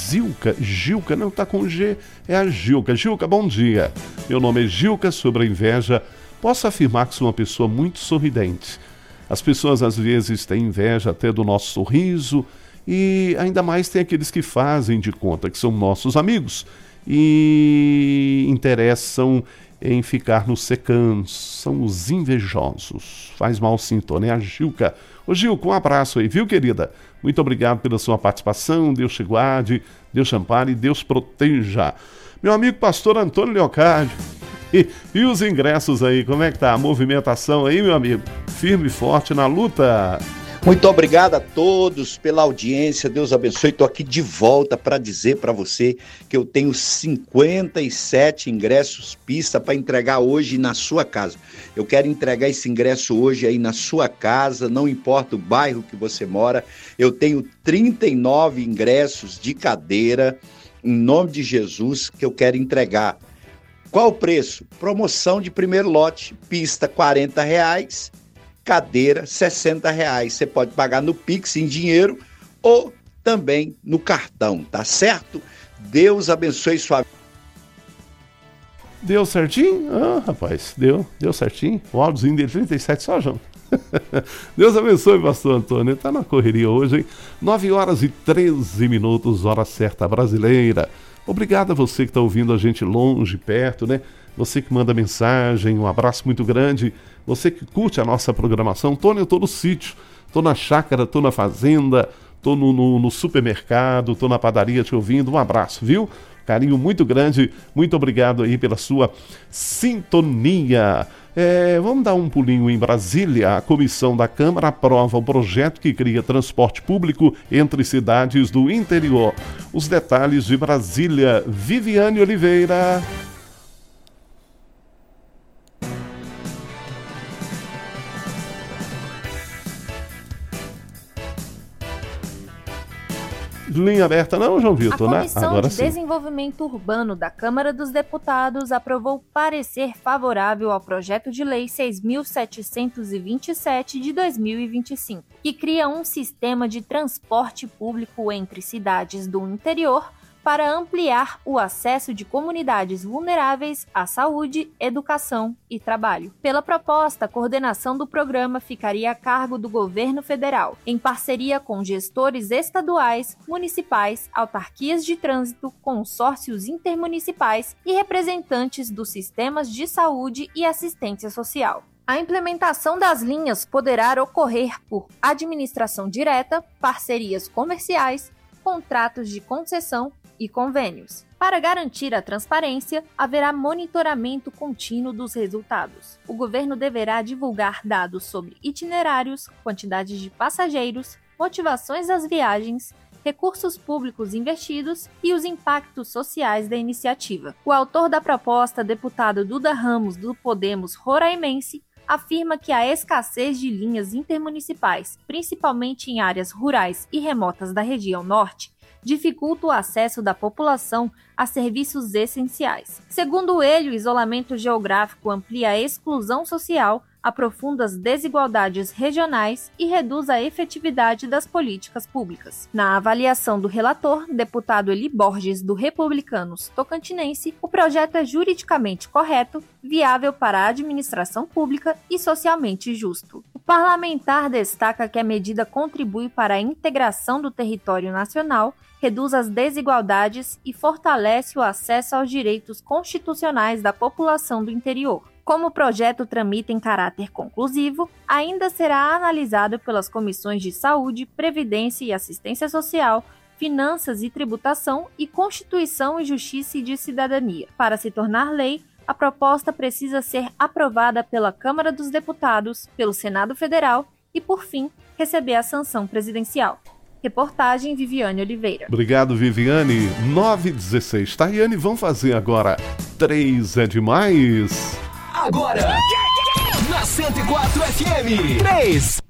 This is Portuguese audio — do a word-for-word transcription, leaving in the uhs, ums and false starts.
Zilca, Gilca, não está com G, é a Gilca. Gilca, bom dia. Meu nome é Gilca. Sobre a inveja, posso afirmar que sou uma pessoa muito sorridente. As pessoas às vezes têm inveja até do nosso sorriso e ainda mais tem aqueles que fazem de conta que são nossos amigos e interessam em ficar nos secando, são os invejosos. Faz mal sim, Tony, é a Gilca. Ô Gilca, um abraço aí, viu, querida? Muito obrigado pela sua participação, Deus te guarde, Deus te ampare e Deus proteja. Meu amigo pastor Antônio Leocádio, e, e os ingressos aí, como é que tá a movimentação aí, meu amigo? Firme e forte na luta. Muito obrigado a todos pela audiência, Deus abençoe. Estou aqui de volta para dizer para você que eu tenho cinquenta e sete ingressos pista para entregar hoje na sua casa. Eu quero entregar esse ingresso hoje aí na sua casa, não importa o bairro que você mora. Eu tenho trinta e nove ingressos de cadeira, em nome de Jesus, que eu quero entregar. Qual o preço? Promoção de primeiro lote, pista quarenta reais. Cadeira, sessenta reais. Você pode pagar no Pix em dinheiro ou também no cartão, tá certo? Deus abençoe sua vida. Deu certinho? Ah, rapaz, deu, deu certinho. O áudiozinho dele, trinta e sete só, João. Deus abençoe, pastor Antônio. Tá na correria hoje, hein? nove horas e treze minutos, hora certa brasileira. Obrigado a você que está ouvindo a gente longe, perto, né? Você que manda mensagem, um abraço muito grande. Você que curte a nossa programação. Tony, eu tô no sítio, tô na chácara, tô na fazenda, tô no, no, no supermercado, tô na padaria te ouvindo. Um abraço, viu? Carinho muito grande. Muito obrigado aí pela sua sintonia. É, vamos dar um pulinho em Brasília. A comissão da Câmara aprova o projeto que cria transporte público entre cidades do interior. Os detalhes de Brasília, Viviane Oliveira. Linha aberta não, João Vitor, né? A Comissão Agora de sim. Desenvolvimento Urbano da Câmara dos Deputados aprovou parecer favorável ao projeto de lei seis mil setecentos e vinte e sete de dois mil e vinte e cinco, que cria um sistema de transporte público entre cidades do interior para ampliar o acesso de comunidades vulneráveis à saúde, educação e trabalho. Pela proposta, a coordenação do programa ficaria a cargo do governo federal, em parceria com gestores estaduais, municipais, autarquias de trânsito, consórcios intermunicipais e representantes dos sistemas de saúde e assistência social. A implementação das linhas poderá ocorrer por administração direta, parcerias comerciais, contratos de concessão e convênios. Para garantir a transparência, haverá monitoramento contínuo dos resultados. O governo deverá divulgar dados sobre itinerários, quantidade de passageiros, motivações das viagens, recursos públicos investidos e os impactos sociais da iniciativa. O autor da proposta, deputado Duda Ramos, do Podemos Roraimense, afirma que a escassez de linhas intermunicipais, principalmente em áreas rurais e remotas da região norte, dificulta o acesso da população a serviços essenciais. Segundo ele, o isolamento geográfico amplia a exclusão social, aprofunda as desigualdades regionais e reduz a efetividade das políticas públicas. Na avaliação do relator, deputado Eli Borges, do Republicanos Tocantinense, o projeto é juridicamente correto, viável para a administração pública e socialmente justo. O parlamentar destaca que a medida contribui para a integração do território nacional, reduz as desigualdades e fortalece o acesso aos direitos constitucionais da população do interior. Como o projeto tramita em caráter conclusivo, ainda será analisado pelas comissões de Saúde, Previdência e Assistência Social, Finanças e Tributação e Constituição e Justiça e de Cidadania. Para se tornar lei, a proposta precisa ser aprovada pela Câmara dos Deputados, pelo Senado Federal e, por fim, receber a sanção presidencial. Reportagem Viviane Oliveira. Obrigado, Viviane. nove e dezesseis. Tayane, vamos fazer agora três é demais. Agora, na cento e quatro F M, três